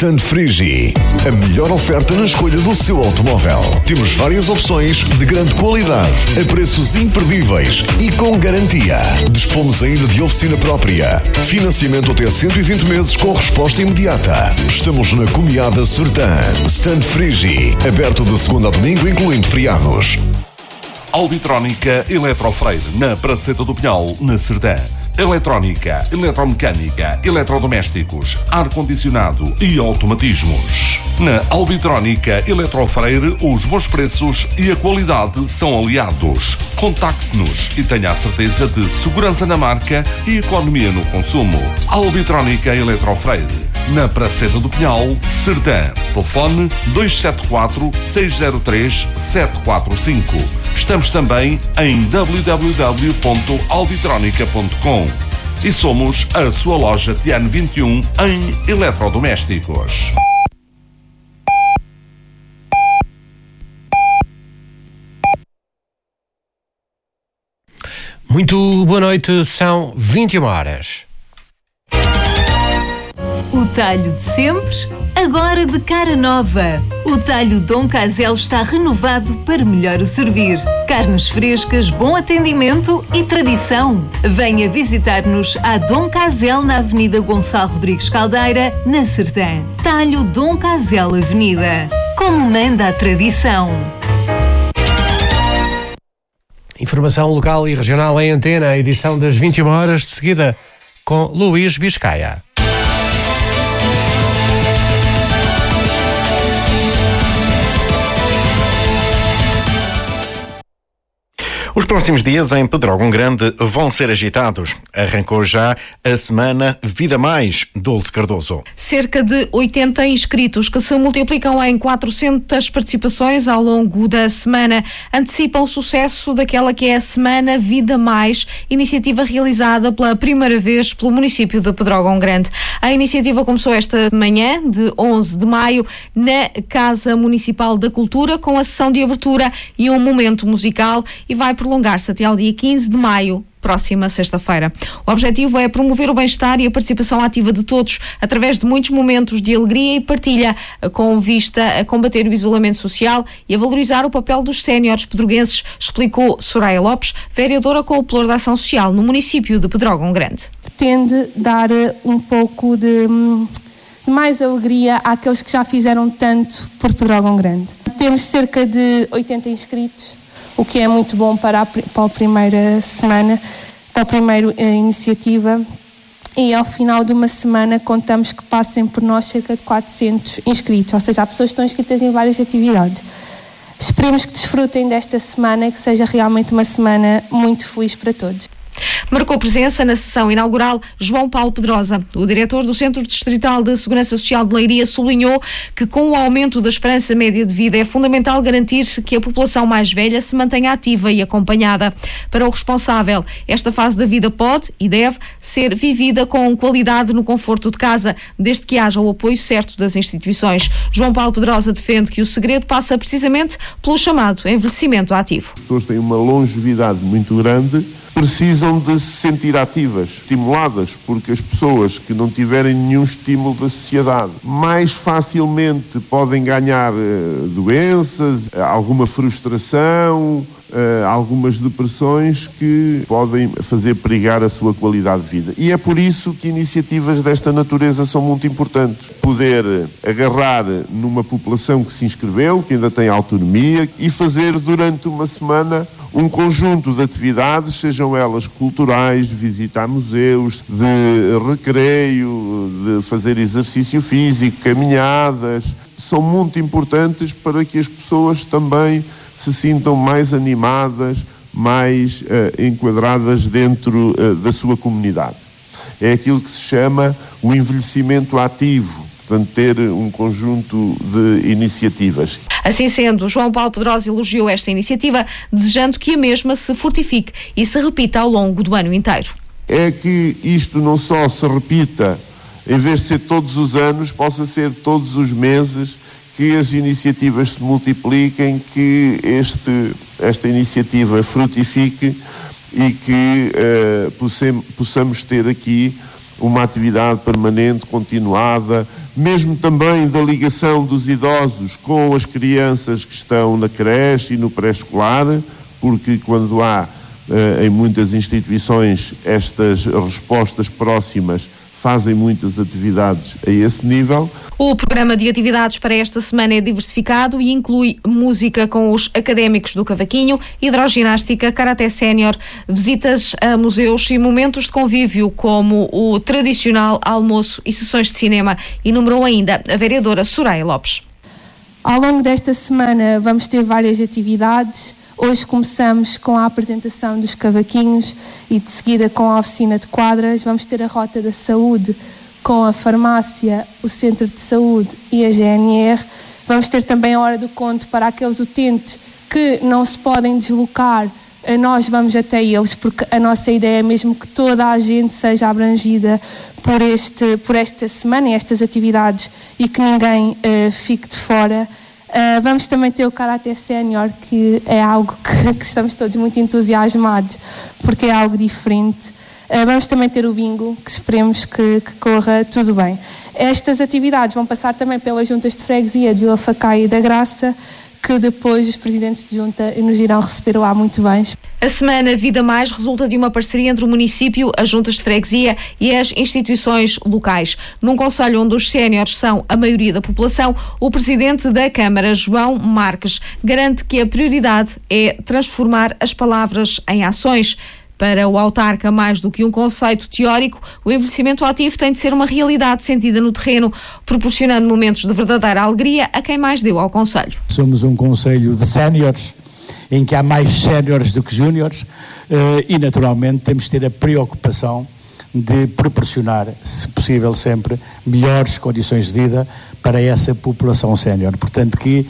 Stand Frigi, a melhor oferta na escolha do seu automóvel. Temos várias opções de grande qualidade, a preços imperdíveis e com garantia. Dispomos ainda de oficina própria. Financiamento até 120 meses com resposta imediata. Estamos na Comiada Sertã. Stand Frigi, aberto de segunda a domingo, incluindo feriados. Albitrónica Eletrofreire, na Praceta do Pinhal, na Sertã. Eletrónica, eletromecânica, eletrodomésticos, ar-condicionado e automatismos. Na Albitrónica Eletrofreire, os bons preços e a qualidade são aliados. Contacte-nos e tenha a certeza de segurança na marca e economia no consumo. Albitrónica Eletrofreire, na Praceta do Pinhal, Sertã. Telefone 274-603-745. Estamos também em www.albitronica.com e somos a sua loja Tiano 21 em eletrodomésticos. Muito boa noite, são 21 horas. O talho de sempre, agora de cara nova. O talho Dom Casel está renovado para melhor o servir. Carnes frescas, bom atendimento e tradição. Venha visitar-nos à Dom Casel na Avenida Gonçalo Rodrigues Caldeira, na Sertã. Talho Dom Casel Avenida. Como manda a tradição. Informação local e regional em antena, edição das 21 horas, de seguida com Luís Biscaia. Os próximos dias em Pedrógão Grande vão ser agitados. Arrancou já a semana Vida Mais, Dulce Cardoso. Cerca de 80 inscritos que se multiplicam em 400 participações ao longo da semana antecipam o sucesso daquela que é a Semana Vida Mais, iniciativa realizada pela primeira vez pelo município de Pedrógão Grande. A iniciativa começou esta manhã, de 11 de maio, na Casa Municipal da Cultura, com a sessão de abertura e um momento musical, e vai prolongar-se até ao dia 15 de maio, próxima sexta-feira. O objetivo é promover o bem-estar e a participação ativa de todos, através de muitos momentos de alegria e partilha, com vista a combater o isolamento social e a valorizar o papel dos séniores pedroguenses, explicou Soraya Lopes, vereadora com o Pluro da Ação Social no município de Pedrógão Grande. Pretende dar um pouco de mais alegria àqueles que já fizeram tanto por Pedrógão Grande. Temos cerca de 80 inscritos, o que é muito bom para a primeira semana, para a primeira iniciativa, e ao final de uma semana contamos que passem por nós cerca de 400 inscritos, ou seja, há pessoas que estão inscritas em várias atividades. Esperemos que desfrutem desta semana e que seja realmente uma semana muito feliz para todos. Marcou presença na sessão inaugural João Paulo Pedrosa. O diretor do Centro Distrital de Segurança Social de Leiria sublinhou que, com o aumento da esperança média de vida, é fundamental garantir-se que a população mais velha se mantenha ativa e acompanhada. Para o responsável, esta fase da vida pode e deve ser vivida com qualidade no conforto de casa, desde que haja o apoio certo das instituições. João Paulo Pedrosa defende que o segredo passa precisamente pelo chamado envelhecimento ativo. As pessoas têm uma longevidade muito grande, precisam de se sentir ativas, estimuladas, porque as pessoas que não tiverem nenhum estímulo da sociedade mais facilmente podem ganhar doenças, alguma frustração, algumas depressões que podem fazer perigar a sua qualidade de vida. E é por isso que iniciativas desta natureza são muito importantes. Poder agarrar numa população que se inscreveu, que ainda tem autonomia, e fazer durante uma semana um conjunto de atividades, sejam elas culturais, de visitar museus, de recreio, de fazer exercício físico, caminhadas, são muito importantes para que as pessoas também se sintam mais animadas, mais enquadradas dentro da sua comunidade. É aquilo que se chama o envelhecimento ativo. Portanto, ter um conjunto de iniciativas. Assim sendo, João Paulo Pedrosa elogiou esta iniciativa, desejando que a mesma se fortifique e se repita ao longo do ano inteiro. É que isto não só se repita, em vez de ser todos os anos, possa ser todos os meses, que as iniciativas se multipliquem, que esta iniciativa frutifique e que possamos ter aqui uma atividade permanente, continuada, mesmo também da ligação dos idosos com as crianças que estão na creche e no pré-escolar, porque quando há em muitas instituições estas respostas próximas, fazem muitas atividades a esse nível. O programa de atividades para esta semana é diversificado e inclui música com os académicos do Cavaquinho, hidroginástica, karaté sénior, visitas a museus e momentos de convívio como o tradicional almoço e sessões de cinema, enumerou ainda a vereadora Soraya Lopes. Ao longo desta semana vamos ter várias atividades. Hoje começamos com a apresentação dos cavaquinhos e de seguida com a oficina de quadras. Vamos ter a Rota da Saúde com a farmácia, o Centro de Saúde e a GNR. Vamos ter também a Hora do Conto para aqueles utentes que não se podem deslocar. Nós vamos até eles, porque a nossa ideia é mesmo que toda a gente seja abrangida por esta semana e estas atividades e que ninguém fique de fora. Vamos também ter o Karaté Sénior, que é algo que estamos todos muito entusiasmados, porque é algo diferente. Vamos também ter o bingo, que esperemos que corra tudo bem. Estas atividades vão passar também pelas juntas de freguesia de Vila Facaia e da Graça, que depois os presidentes de junta nos irão receber lá muito bem. A Semana Vida Mais resulta de uma parceria entre o município, as juntas de freguesia e as instituições locais. Num concelho onde os séniores são a maioria da população, o presidente da Câmara, João Marques, garante que a prioridade é transformar as palavras em ações. Para o autarca, mais do que um conceito teórico, o envelhecimento ativo tem de ser uma realidade sentida no terreno, proporcionando momentos de verdadeira alegria a quem mais deu ao concelho. Somos um concelho de séniores, em que há mais séniores do que júniores, e naturalmente temos de ter a preocupação de proporcionar, se possível sempre, melhores condições de vida para essa população sénior. Portanto, que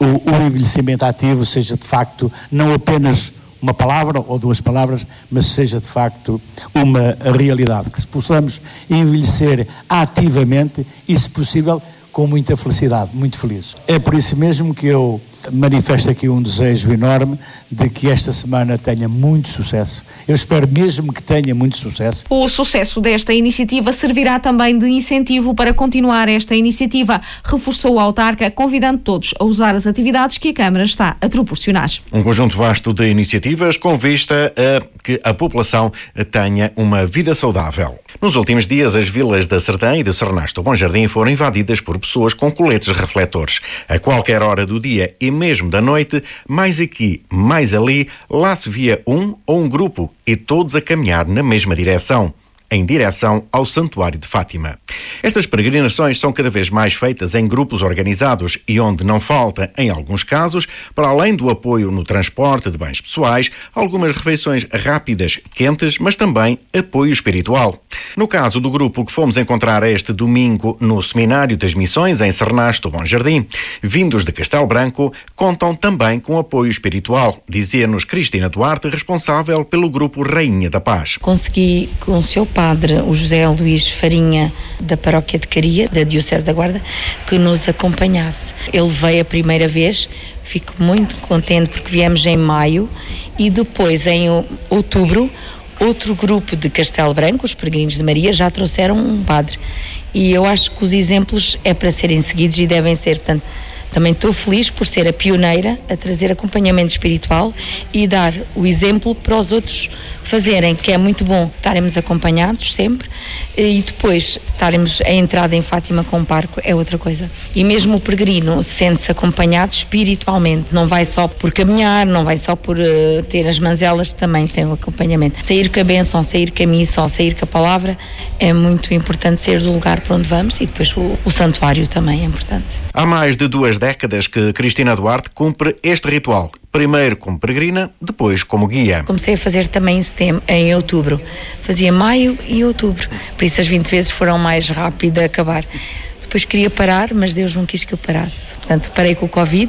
o envelhecimento ativo seja de facto não apenas uma palavra ou duas palavras, mas seja de facto uma realidade, que se possamos envelhecer ativamente e, se possível, com muita felicidade, muito feliz. É por isso mesmo que eu manifesto aqui um desejo enorme de que esta semana tenha muito sucesso. Eu espero mesmo que tenha muito sucesso. O sucesso desta iniciativa servirá também de incentivo para continuar esta iniciativa, reforçou a autarca, convidando todos a usar as atividades que a Câmara está a proporcionar. Um conjunto vasto de iniciativas com vista a que a população tenha uma vida saudável. Nos últimos dias, as vilas da Serdã e de Sernasto do Bom Jardim foram invadidas por pessoas com coletes refletores. A qualquer hora do dia e mesmo da noite, mais aqui, mais ali, lá se via um ou um grupo e todos a caminhar na mesma direção, em direção ao Santuário de Fátima. Estas peregrinações são cada vez mais feitas em grupos organizados e onde não falta, em alguns casos, para além do apoio no transporte de bens pessoais, algumas refeições rápidas, quentes, mas também apoio espiritual. No caso do grupo que fomos encontrar este domingo no Seminário das Missões, em Sernasto do Bom Jardim, vindos de Castelo Branco, contam também com apoio espiritual, dizia-nos Cristina Duarte, responsável pelo grupo Rainha da Paz. Consegui com o seu padre, o José Luís Farinha, da Paróquia de Caria, da Diocese da Guarda, que nos acompanhasse. Ele veio a primeira vez, fico muito contente porque viemos em maio e depois em outubro outro grupo de Castelo Branco, os Peregrinos de Maria, já trouxeram um padre. E eu acho que os exemplos é para serem seguidos e devem ser, portanto, também estou feliz por ser a pioneira a trazer acompanhamento espiritual e dar o exemplo para os outros fazerem, que é muito bom estarmos acompanhados sempre e depois estarmos a entrada em Fátima com o parco é outra coisa. E mesmo o peregrino sente-se acompanhado espiritualmente, não vai só por caminhar, não vai só por ter as manzelas, também tem o acompanhamento. Sair com a bênção, sair com a missa, sair com a palavra, é muito importante ser do lugar para onde vamos e depois o santuário também é importante. Há mais de 2 décadas que Cristina Duarte cumpre este ritual. Primeiro como peregrina, depois como guia. Comecei a fazer também em outubro. Fazia maio e outubro. Por isso as 20 vezes foram mais rápido a acabar. Depois queria parar, mas Deus não quis que eu parasse. Portanto, parei com o Covid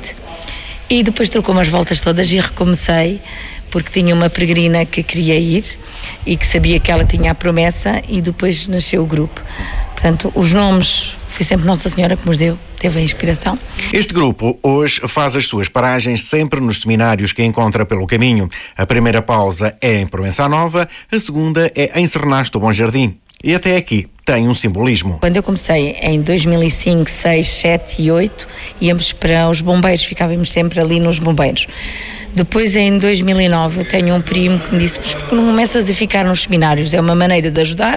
e depois trocou umas voltas todas e recomecei, porque tinha uma peregrina que queria ir e que sabia que ela tinha a promessa e depois nasceu o grupo. Portanto, os nomes foi sempre Nossa Senhora que nos deu, teve a inspiração. Este grupo hoje faz as suas paragens sempre nos seminários que encontra pelo caminho. A primeira pausa é em Proença Nova, a segunda é em Sernasto do Bom Jardim. e até aqui tem um simbolismo. Quando eu comecei em 2005, 6, 7 e 8, íamos para os bombeiros, ficávamos sempre ali nos bombeiros. Depois, em 2009, eu tenho um primo que me disse: porque não começas a ficar nos seminários? É uma maneira de ajudar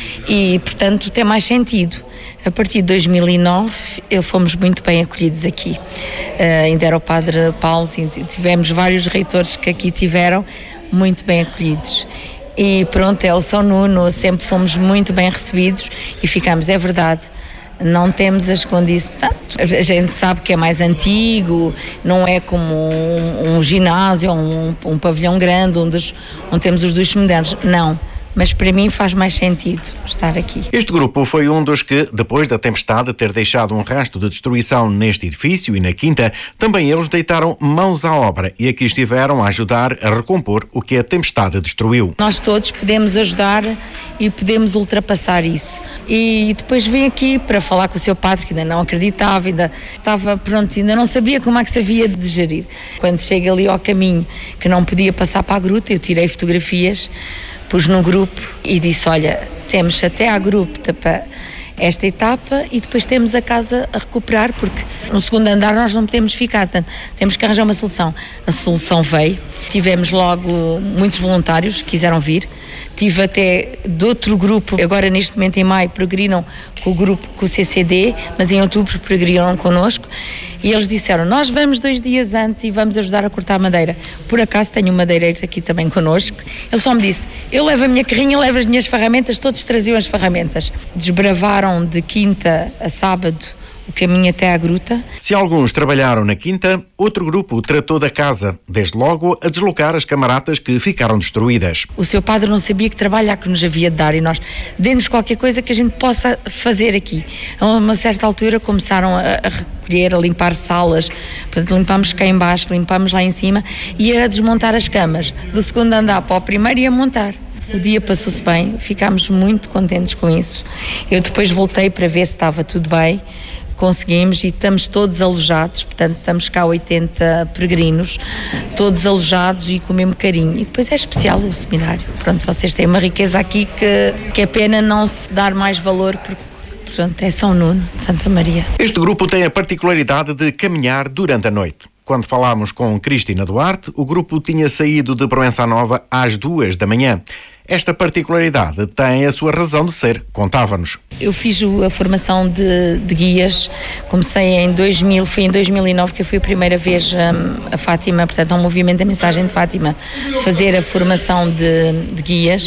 e, portanto, tem mais sentido. A partir de 2009, fomos muito bem acolhidos aqui. Ainda era o Padre Paulo, tivemos vários reitores que aqui tiveram muito bem acolhidos. E pronto, é o São Nuno, sempre fomos muito bem recebidos e ficamos, é verdade, não temos as condições. A gente sabe que é mais antigo, não é como um ginásio, um pavilhão grande onde temos os dois modernos, não. Mas para mim faz mais sentido estar aqui. Este grupo foi um dos que, depois da tempestade ter deixado um rastro de destruição neste edifício e na quinta, também eles deitaram mãos à obra e aqui estiveram a ajudar a recompor o que a tempestade destruiu. Nós todos podemos ajudar e podemos ultrapassar isso. E depois vim aqui para falar com o seu padre, que ainda não acreditava, ainda estava pronto, ainda não sabia como é que se havia de gerir. Quando chega ali ao caminho, que não podia passar para a gruta, eu tirei fotografias, pus no grupo e disse: olha, temos até à gruta para esta etapa e depois temos a casa a recuperar, porque no segundo andar nós não podemos ficar, portanto temos que arranjar uma solução. A solução veio, tivemos logo muitos voluntários que quiseram vir, tive até de outro grupo, agora neste momento em maio peregrinam com o grupo, com o CCD, mas em outubro peregrinam connosco e eles disseram: nós vamos 2 dias antes e vamos ajudar a cortar madeira. Por acaso tenho um madeireiro aqui também connosco. Ele só me disse: eu levo a minha carrinha, levo as minhas ferramentas, todos traziam as ferramentas. Desbravaram de quinta a sábado o caminho até à gruta. Se alguns trabalharam na quinta, outro grupo tratou da casa, desde logo a deslocar as camaratas que ficaram destruídas. O seu padre não sabia que trabalho que nos havia de dar e nós, dê-nos qualquer coisa que a gente possa fazer aqui. A uma certa altura começaram a recolher, a limpar salas, portanto limpámos cá em baixo, limpámos lá em cima e a desmontar as camas, do segundo andar para o primeiro e a montar. O dia passou-se bem, ficámos muito contentes com isso. Eu depois voltei para ver se estava tudo bem. Conseguimos e estamos todos alojados, portanto estamos cá 80 peregrinos, todos alojados e com o mesmo carinho. E depois é especial o seminário. Pronto, vocês têm uma riqueza aqui que é pena não se dar mais valor, porque portanto é São Nuno, de Santa Maria. Este grupo tem a particularidade de caminhar durante a noite. Quando falámos com Cristina Duarte, o grupo tinha saído de Proença Nova às 2 da manhã. Esta particularidade tem a sua razão de ser, contava-nos. Eu fiz a formação de guias, comecei em 2000, foi em 2009 que eu fui a primeira vez a Fátima, portanto ao movimento da mensagem de Fátima, fazer a formação de guias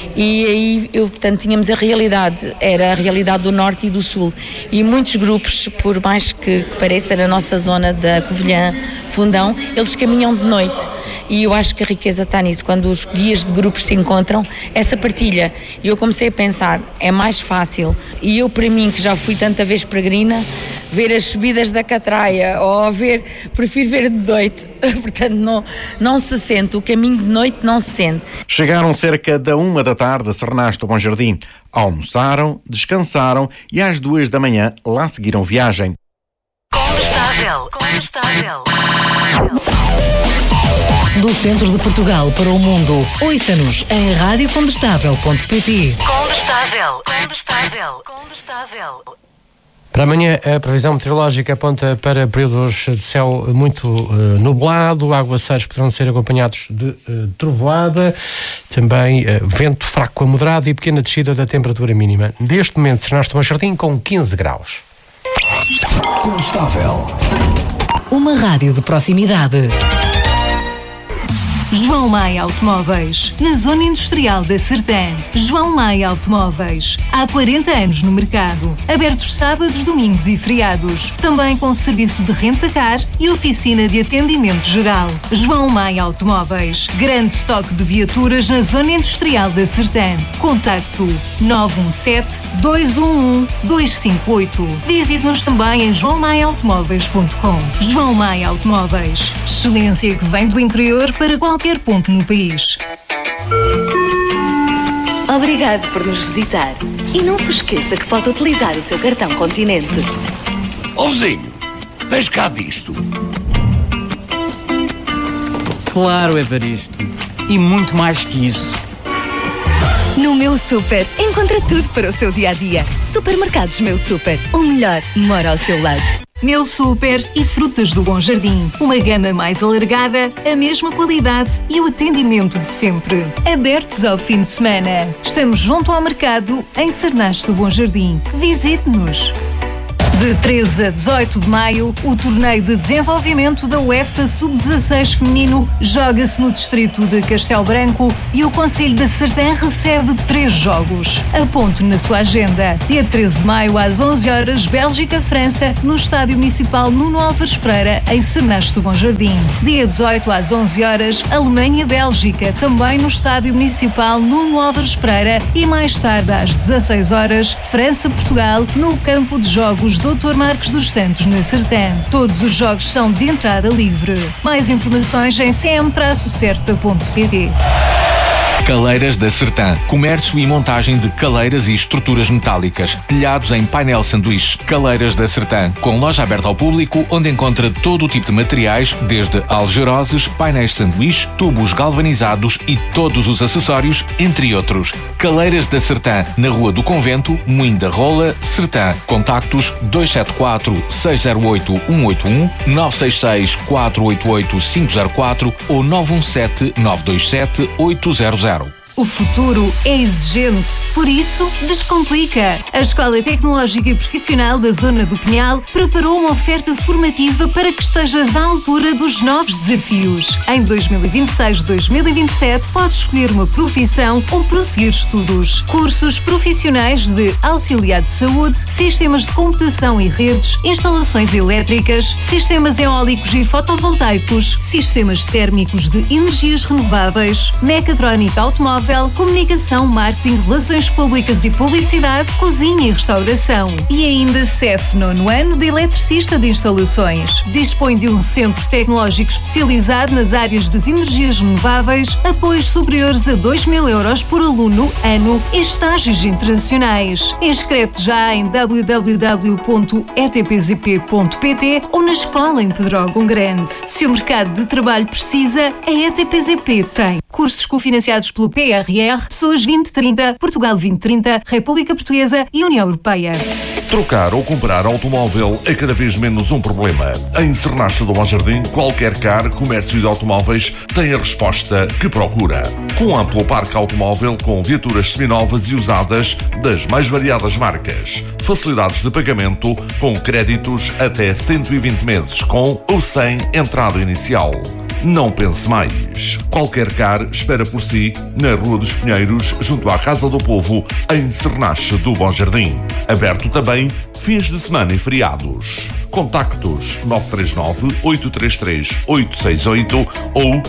e aí portanto tínhamos a realidade, era a realidade do Norte e do Sul e muitos grupos, por mais que pareça na nossa zona da Covilhã, Fundão, eles caminham de noite. E eu acho que a riqueza está nisso, quando os guias de grupos se encontram, essa partilha. E eu comecei a pensar, é mais fácil. E eu, para mim, que já fui tanta vez peregrina, ver as subidas da Catraia, ou prefiro ver de noite. Portanto, não se sente, o caminho de noite não se sente. Chegaram cerca da 1 da tarde a Sernasto Bom Jardim. Almoçaram, descansaram e às 2 da manhã lá seguiram viagem. Condestável. Do centro de Portugal para o mundo, ouça-nos em radiocondestável.pt. Condestável. Para amanhã, a previsão meteorológica aponta para períodos de céu muito nublado, aguaceiros poderão ser acompanhados de trovoada, também vento fraco a moderado e pequena descida da temperatura mínima. Neste momento, Sernasto Bom Jardim com 15 graus. Condestável. Uma rádio de proximidade. João Maia Automóveis, na Zona Industrial da Sertã. João Maia Automóveis, há 40 anos no mercado. Abertos sábados, domingos e feriados. Também com serviço de renta-car e oficina de atendimento geral. João Maia Automóveis, grande estoque de viaturas na Zona Industrial da Sertã. Contacto 917-211-258. Visite-nos também em joaomaiaautomóveis.com. João Maia Automóveis, excelência que vem do interior para qualquer ponto no país. Obrigado por nos visitar. E não se esqueça que pode utilizar o seu cartão Continente. Ó vizinho, tens cá disto? Claro, Evaristo. E muito mais que isso. No Meu Super, encontra tudo para o seu dia-a-dia. Supermercados Meu Super, o melhor mora ao seu lado. Meu Super e Frutas do Bom Jardim. Uma gama mais alargada, a mesma qualidade e o atendimento de sempre. Abertos ao fim de semana. Estamos junto ao mercado, em Cernache do Bom Jardim. Visite-nos. De 13 a 18 de maio, o torneio de desenvolvimento da UEFA Sub-16 feminino joga-se no distrito de Castelo Branco e o Concelho de Sardã recebe 3 jogos. Aponte na sua agenda. Dia 13 de maio, às 11 horas, Bélgica-França, no Estádio Municipal Nuno Álvares Pereira, em Cernache do Bom Jardim. Dia 18, às 11 horas, Alemanha-Bélgica, também no Estádio Municipal Nuno Álvares Pereira e mais tarde, às 16 horas, França-Portugal, no campo de jogos Dr. Marcos dos Santos, na Sertã. Todos os jogos são de entrada livre. Mais informações em cm-certa.pt. Caleiras da Sertã. Comércio e montagem de caleiras e estruturas metálicas. Telhados em painel sanduíche. Caleiras da Sertã. Com loja aberta ao público, onde encontra todo o tipo de materiais, desde algeroses, painéis sanduíche, tubos galvanizados e todos os acessórios, entre outros. Caleiras da Sertã. Na Rua do Convento, Moinho da Rola, Sertã. Contactos 274-608-181, 966-488-504 ou 917-927-800. O futuro é exigente, por isso descomplica. A Escola Tecnológica e Profissional da Zona do Pinhal preparou uma oferta formativa para que estejas à altura dos novos desafios. Em 2026-2027 podes escolher uma profissão ou prosseguir estudos. Cursos profissionais de auxiliar de saúde, sistemas de computação e redes, instalações elétricas, sistemas eólicos e fotovoltaicos, sistemas térmicos de energias renováveis, mecatrónica automóvel, comunicação, marketing, relações públicas e publicidade, cozinha e restauração. E ainda CEF 9º ano de eletricista de instalações. Dispõe de um centro tecnológico especializado nas áreas das energias renováveis, apoios superiores a 2.000 euros por aluno ano e estágios internacionais. Inscreve-te já em www.etpzp.pt ou na escola em Pedrógão Grande. Se o mercado de trabalho precisa, a ETPZP tem. Cursos cofinanciados pelo PRR, Pessoas 2030, Portugal 2030, República Portuguesa e União Europeia. Trocar ou comprar automóvel é cada vez menos um problema. Em Cernache do Bom Jardim, qualquer car, comércio de automóveis tem a resposta que procura. Com amplo parque automóvel, com viaturas seminovas e usadas das mais variadas marcas. Facilidades de pagamento com créditos até 120 meses, com ou sem entrada inicial. Não pense mais. Qualquer car espera por si na Rua dos Pinheiros, junto à Casa do Povo, em Cernache do Bom Jardim. Aberto também fins de semana e feriados. Contactos 939-833-868 ou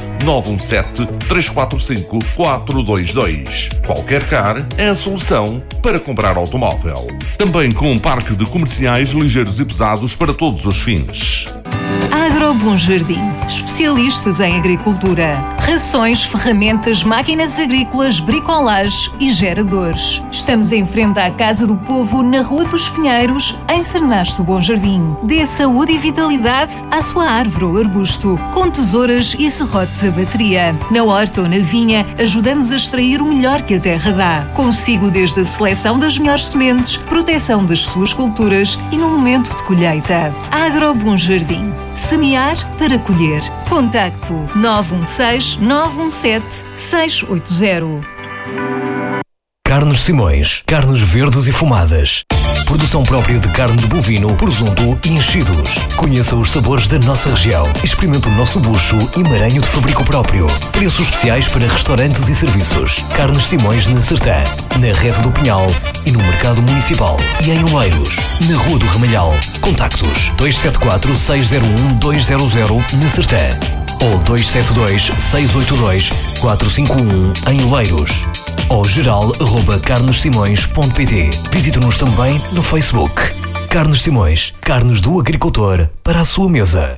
917-345-422. Qualquer car é a solução para comprar automóvel. Também com um parque de comerciais ligeiros e pesados para todos os fins. Agro Bom Jardim. Especialistas em agricultura. Rações, ferramentas, máquinas agrícolas, bricolage e geradores. Estamos em frente à Casa do Povo, na Rua dos Pinheiros, em Cernache do Bom Jardim. Dê saúde e vitalidade à sua árvore ou arbusto, com tesouras e serrotes a bateria. Na horta ou na vinha, ajudamos a extrair o melhor que a terra dá. Consigo desde a seleção das melhores sementes, proteção das suas culturas e no momento de colheita. Agro Bom Jardim. Semear para colher. Contacto 916-917-680. Carnes Simões. Carnes verdes e fumadas. Produção própria de carne de bovino, presunto e enchidos. Conheça os sabores da nossa região. Experimente o nosso bucho e maranho de fabrico próprio. Preços especiais para restaurantes e serviços. Carnes Simões na Sertã, na Rede do Pinhal e no Mercado Municipal. E em Oeiros, na Rua do Ramalhal. Contactos 274-601-200 na Sertã ou 272-682-451 em Oeiros. Ou geral@carnesimões.pt. Visite-nos também no Facebook. Carnes Simões, carnes do agricultor para a sua mesa.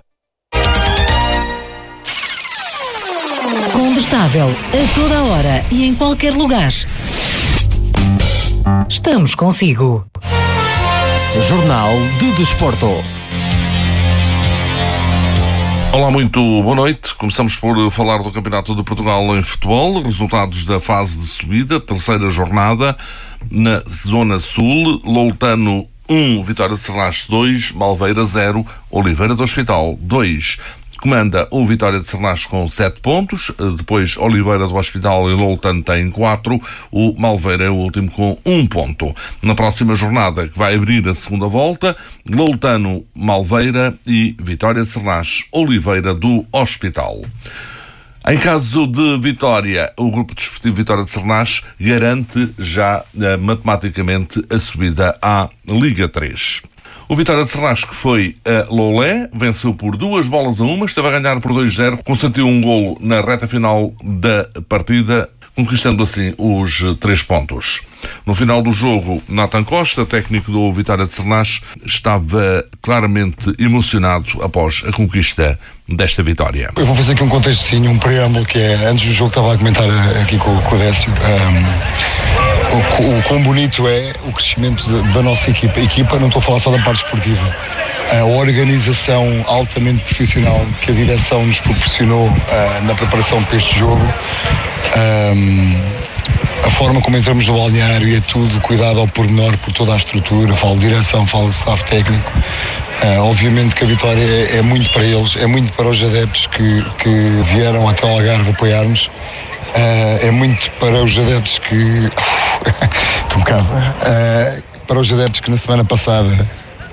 Condestável, a toda a hora e em qualquer lugar. Estamos consigo. Jornal de Desporto. Olá, muito boa noite. Começamos por falar do Campeonato de Portugal em futebol. Resultados da fase de subida, terceira jornada. Na Zona Sul, Loutano 1, Vitória de Serlache 2, Malveira 0, Oliveira do Hospital 2. Comanda o Vitória de Serlache com 7 pontos, depois Oliveira do Hospital e Loutano têm 4, o Malveira é o último com 1 ponto. Na próxima jornada, que vai abrir a segunda volta, Loutano, Malveira e Vitória de Serlache, Oliveira do Hospital. Em caso de vitória, o Grupo Desportivo Vitória de Serlache garante já matematicamente a subida à Liga 3. O Vitória de Serlache, que foi a Lolé, venceu por 2-1, esteve a ganhar por 2-0, consentiu um golo na reta final da partida, conquistando assim os 3 pontos. No final do jogo, Nathan Costa, técnico do Vitória de Serlache, estava claramente emocionado após a conquista desta vitória. Eu vou fazer aqui um contextozinho, um preâmbulo, que é, antes do jogo estava a comentar aqui com o Décio, o quão bonito é o crescimento da nossa equipa, não estou a falar só da parte esportiva, a organização altamente profissional que a direção nos proporcionou na preparação para este jogo, a forma como entramos no balneário e é tudo cuidado ao pormenor por toda a estrutura, falo de direção, falo de staff técnico. Obviamente que a vitória é muito para eles, é muito para os adeptos que vieram até ao Algarve apoiar-nos. É muito para os adeptos que estou um bocado para os adeptos que na semana passada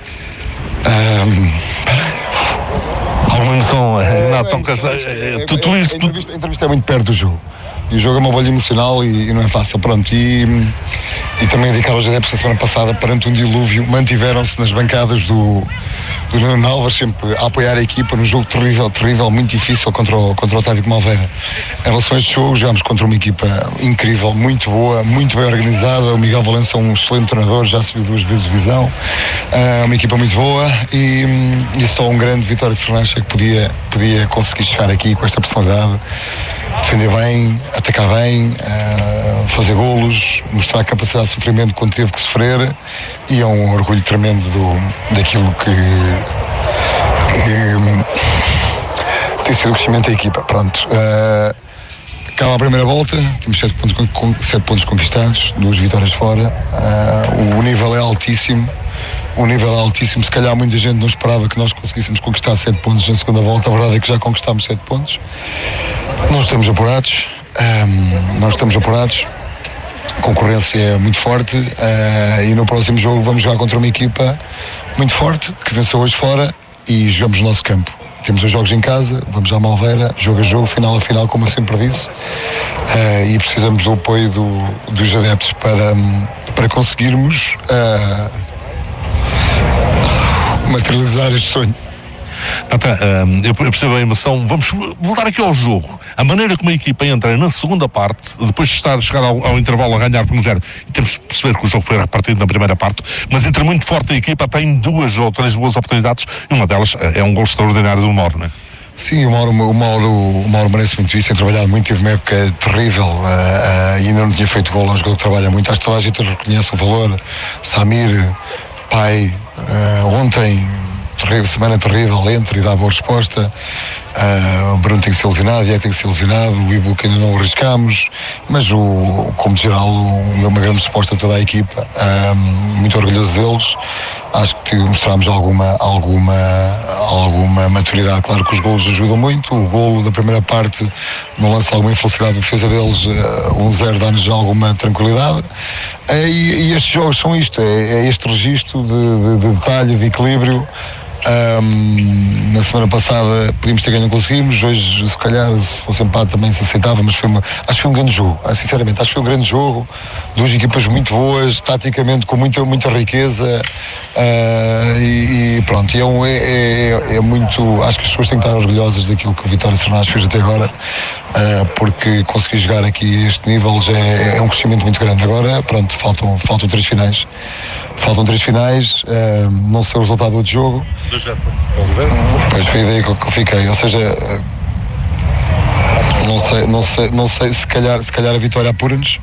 alguma emoção, não tão cansado. A entrevista é muito perto do jogo e o jogo é uma bolha emocional e não é fácil, pronto, e também dedicar aos adeptos da semana passada perante um dilúvio, mantiveram-se nas bancadas do Nuno Alves, sempre a apoiar a equipa num jogo terrível, muito difícil contra o Tático Malveira. Em relação a este jogo, jogámos contra uma equipa incrível, muito boa, muito bem organizada. O Miguel Valença é um excelente treinador, já subiu 2 vezes divisão, uma equipa muito boa e só um grande Vitória de Serlache que podia conseguir chegar aqui com esta personalidade, defender bem, atacar bem, fazer golos, mostrar a capacidade de sofrimento quando teve que sofrer, e é um orgulho tremendo daquilo que tem sido o crescimento da equipa. Pronto, acaba a primeira volta, temos 7 pontos conquistados, 2 vitórias fora, o nível é altíssimo. Se calhar muita gente não esperava que nós conseguíssemos conquistar 7 pontos na segunda volta. A verdade é que já conquistámos 7 pontos. Não estamos apurados. A concorrência é muito forte e no próximo jogo vamos jogar contra uma equipa muito forte, que venceu hoje fora, e jogamos no nosso campo. Temos 2 jogos em casa, vamos à Malveira, jogo a jogo, final a final, como eu sempre disse, e precisamos do apoio dos adeptos para conseguirmos materializar este sonho. Eu percebo a emoção. Vamos voltar aqui ao jogo. A maneira como a equipa entra na segunda parte, depois de chegar ao intervalo a ganhar por 1-0, e temos de perceber que o jogo foi repartido na primeira parte, mas entra muito forte a equipa, tem 2 ou 3 boas oportunidades, e uma delas é um gol extraordinário do Mauro, não é? Sim, o Mauro merece muito isso, tem trabalhado muito, teve uma época terrível, e ainda não tinha feito gol, é um jogador que trabalha muito, acho que toda a gente reconhece o valor. Samir, pai, ontem, semana terrível, entra e dá boa resposta. O Bruno tem que ser lesionado, tem que ser lesionado, o Ibu que ainda não o arriscamos, mas como de geral, uma grande resposta a toda a equipa, muito orgulhoso deles. Acho que mostramos alguma maturidade. Claro que os golos ajudam muito. O golo da primeira parte não lança alguma infelicidade de defesa deles, 1-0 dá-nos alguma tranquilidade. E estes jogos são isto, é este registro de detalhe, de equilíbrio. Na semana passada podíamos ter ganho, não conseguimos. Hoje, se calhar, se fosse empate também se aceitava, mas acho que foi um grande jogo. Sinceramente, acho que foi um grande jogo. 2 equipas muito boas, taticamente com muita riqueza, e pronto, é muito. Acho que as pessoas têm que estar orgulhosas daquilo que o Vitória de Serlache fez até agora, porque conseguir jogar aqui a este nível já é um crescimento muito grande. Agora, pronto, faltam 3 finais. Não sei o resultado do outro jogo. Pois foi a ideia que eu fiquei, ou seja, não sei, se calhar a vitória apura-nos.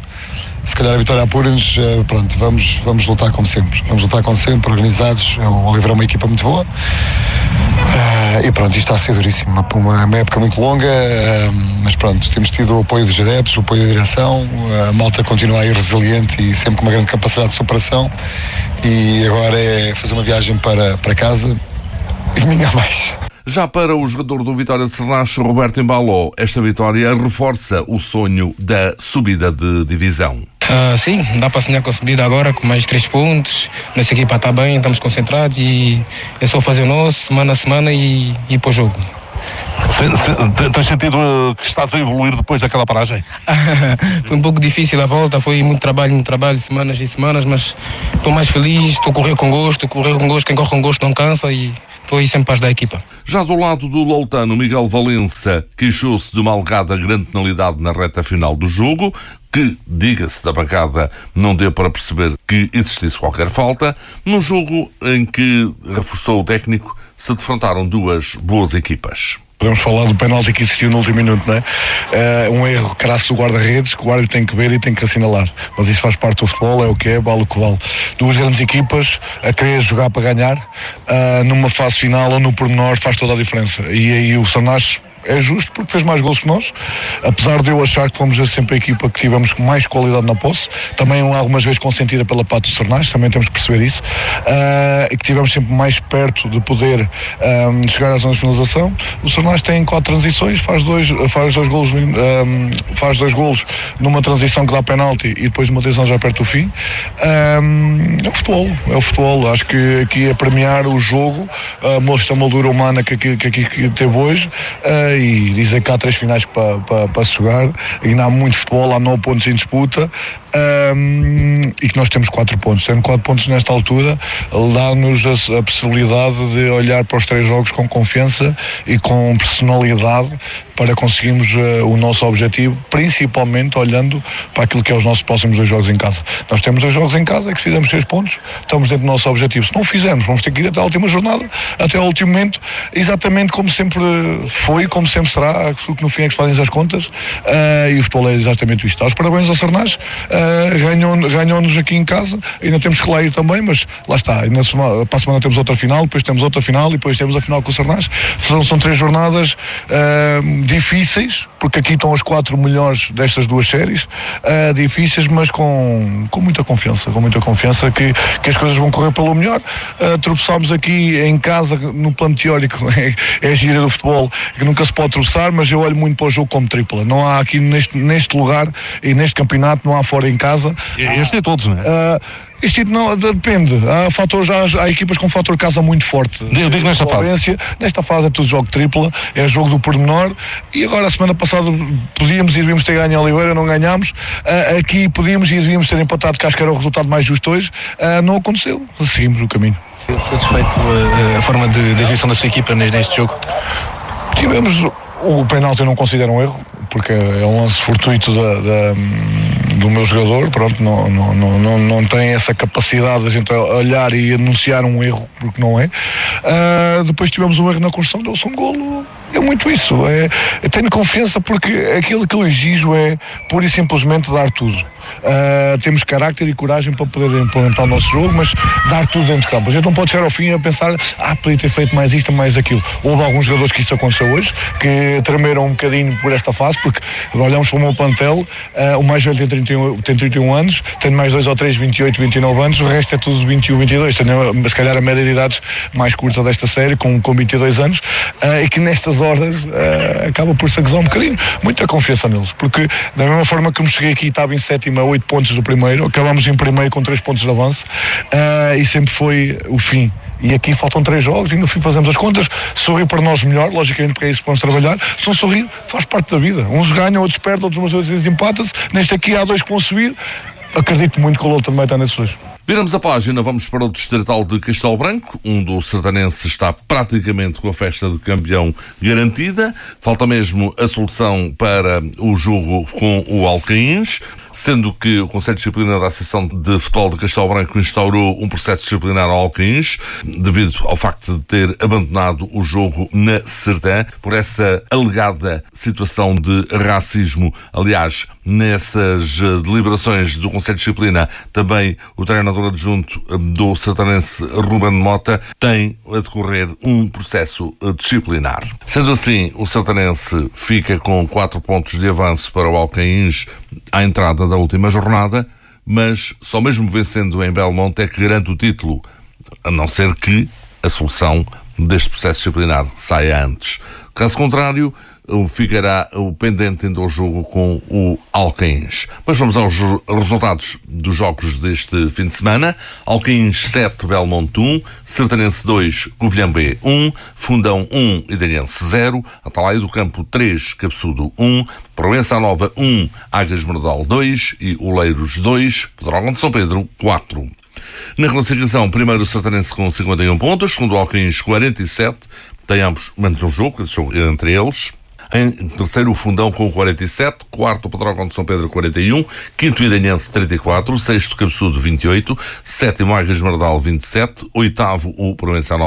Pronto, vamos lutar como sempre. Organizados. O Oliveira é uma equipa muito boa. E pronto, isto está a ser duríssimo, uma época muito longa, mas pronto, temos tido o apoio dos adeptos, o apoio da direção, a malta continua aí resiliente e sempre com uma grande capacidade de superação, e agora é fazer uma viagem para casa e ninguém mais. Já para o jogador do Vitória de Sernache, Roberto Embaló, esta vitória reforça o sonho da subida de divisão. Sim, dá para sonhar com a subida agora, com mais 3 pontos. Nossa equipa está bem, estamos concentrados e é só fazer o nosso, semana a semana e ir para o jogo. Tens sentido que estás a evoluir depois daquela paragem? Foi um pouco difícil a volta, foi muito trabalho, semanas e semanas, mas estou mais feliz, estou a correr com gosto, quem corre com gosto não cansa e estou aí sempre para ajudar a equipa. Já do lado do Loutano, Miguel Valença queixou-se de uma alegada grande penalidade na reta final do jogo, que, diga-se da bancada, não deu para perceber que existisse qualquer falta, num jogo em que, reforçou o técnico, se defrontaram duas boas equipas. Podemos falar do penalti que existiu no último minuto, não é? Um erro crasso do guarda-redes que o árbitro tem que ver e tem que assinalar. Mas isso faz parte do futebol, é o que é, vale o que vale. Duas grandes equipas a querer jogar para ganhar, numa fase final ou no pormenor faz toda a diferença. E aí o Sernache é justo porque fez mais gols que nós, apesar de eu achar que fomos sempre a equipa que tivemos mais qualidade na posse, também algumas vezes consentida pela parte do Sernache, também temos que perceber isso, e que tivemos sempre mais perto de poder chegar à zona de finalização. O Sernache tem 4 transições, faz dois golos numa transição que dá penalti e depois numa decisão já perto do fim. É o futebol, acho que aqui é premiar o jogo, mostra a moldura humana que teve hoje, e dizer que há 3 finais para se jogar, ainda há muito futebol, há 9 pontos em disputa, e que nós temos 4 pontos. Tendo 4 pontos nesta altura, dá-nos a possibilidade de olhar para os 3 jogos com confiança e com personalidade para conseguirmos o nosso objetivo, principalmente olhando para aquilo que é os nossos próximos 2 jogos em casa. Nós temos 2 jogos em casa, é que fizemos 6 pontos, estamos dentro do nosso objetivo. Se não fizermos, vamos ter que ir até a última jornada, até ao último momento, exatamente como sempre foi, como sempre será, que no fim é que se fazem as contas, e o futebol é exatamente isto. Aos parabéns ao Sernache, ganhou-nos aqui em casa, ainda temos que lá ir também, mas lá está, para a semana temos outra final, depois temos outra final e depois temos a final com o Sernache. São 3 jornadas difíceis, porque aqui estão as 4 melhores destas 2 séries, difíceis, mas com muita confiança, que as coisas vão correr pelo melhor. Tropeçámos aqui em casa, no plano teórico, é a gira do futebol, que nunca se pode tropeçar, mas eu olho muito para o jogo como tripla. Não há aqui neste lugar e neste campeonato, não há fora em casa. Este é todos, não é? Isto não depende. Há equipas com fator casa muito forte. Eu digo nesta fase. Nesta fase é tudo jogo tripla, é jogo do pormenor. E agora, a semana passada, podíamos e devíamos ter ganho a Oliveira, não ganhámos. Aqui podíamos e devíamos ter empatado, que acho que era o resultado mais justo hoje. Não aconteceu. Seguimos o caminho. Satisfeito a forma de exibição da sua equipa neste jogo? Tivemos o penalti, eu não considero um erro, porque é um lance fortuito do meu jogador, pronto, não tem essa capacidade de a gente olhar e anunciar um erro, porque não é. Depois tivemos um erro na construção, deu-se um golo. É muito isso, eu tenho confiança porque aquilo que eu exijo é pura e simplesmente dar tudo. Temos carácter e coragem para poder implementar o nosso jogo, mas dar tudo dentro de campo. A gente não pode chegar ao fim a pensar, podia ter feito mais isto, mais aquilo. Houve alguns jogadores que isso aconteceu hoje, que tremeram um bocadinho por esta fase, porque olhamos para o meu plantel, o mais velho tem 31 anos, tem mais 2 ou 3, 28, 29 anos, o resto é tudo 21, 22. Tenho, se calhar, a média de idades mais curta desta série, com 22 anos, e que nestas horas acaba por se acusar um bocadinho. Muita confiança neles, porque da mesma forma que me cheguei aqui, estava em 7º a 8 pontos do primeiro, acabamos em primeiro com 3 pontos de avanço, e sempre foi o fim. E aqui faltam 3 jogos e no fim fazemos as contas. Sorrir para nós melhor, logicamente, porque é isso que vamos trabalhar. Se não sorrir, faz parte da vida. Uns ganham, outros perdem, outros umas vezes empatam-se. Neste aqui há 2 que vão subir. Acredito muito que o Loutano também está nesses 2. Viramos a página, vamos para o distrital de Castelo Branco, onde o sertanense está praticamente com a festa de campeão garantida. Falta mesmo a solução para o jogo com o Alcaíns. sendo que o Conselho Disciplinar da Associação de Futebol de Castelo Branco instaurou um processo disciplinar ao Alcaíns, devido ao facto de ter abandonado o jogo na Serdã, por essa alegada situação de racismo. Aliás, nessas deliberações do Conselho de Disciplina, também o treinador adjunto do sertanense, Ruben Mota, tem a decorrer um processo disciplinar. Sendo assim, o sertanense fica com 4 pontos de avanço para o Alcaíns à entrada da última jornada, mas só mesmo vencendo em Belmonte é que garante o título, a não ser que a solução deste processo disciplinar saia antes. Caso contrário, ficará o pendente ainda o jogo com o Alcaíns. Mas vamos aos resultados dos jogos deste fim de semana. Alcaíns 7, Belmonte 1, Sertanense 2, Covilhã B 1, Fundão 1, Idenense 0, Atalaia do Campo 3, Cabeçudo 1, Proença Nova 1, Águias Merdal 2 e Oleiros 2, Pedrógão de São Pedro 4. Na classificação, primeiro o Sertanense com 51 pontos, segundo o Alcaíns 47, tem ambos menos um jogo entre eles. Em terceiro, o Fundão com 47, quarto, o Pedrógão de São Pedro 41, quinto, Idenense 34, sexto, Cabeçudo 28, sétimo, Águias Merdal 27, oitavo, o Provençal